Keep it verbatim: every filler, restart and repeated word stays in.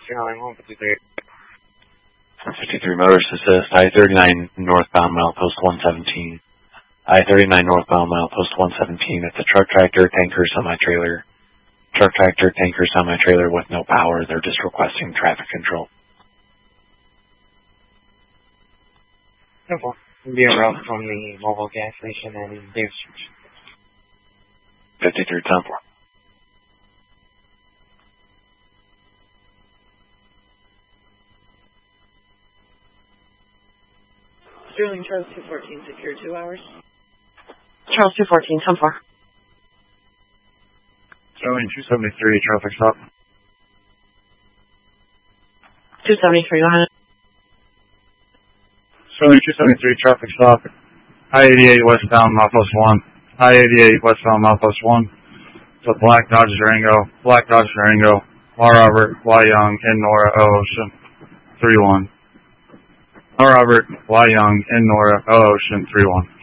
one fifty-three. one fifty-three Motorist Assist, I thirty-nine northbound milepost one seventeen. I thirty-nine northbound milepost one seventeen. It's a truck tractor, tanker, semi-trailer. Truck tractor, tanker, semi-trailer with no power. They're just requesting traffic control. Simple. Be a route from the mobile gas station and Davis Church. fifty-three ten four. Sterling Charles two fourteen, secure two hours. Charles two fourteen, ten four. Sterling two seventy-three, traffic stop. two seventy-three, go ahead. Sterling two seventy-three, traffic stop. I eighty-eight westbound, milepost one. I eighty-eight westbound, milepost one. It's a black Dodge Durango, black Dodge Durango, R. Robert, Y. Young, and Nora O. Ocean, three one. R. Robert, Y. Young, and Nora O. Ocean, three one.